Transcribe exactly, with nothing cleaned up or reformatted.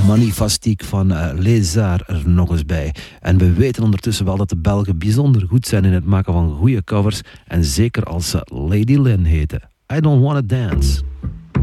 Magnifique van uh, Lézard er nog eens bij. En we weten ondertussen wel dat de Belgen bijzonder goed zijn in het maken van goede covers. En zeker als ze Lady Lynn heten. I Don't Wanna Dance.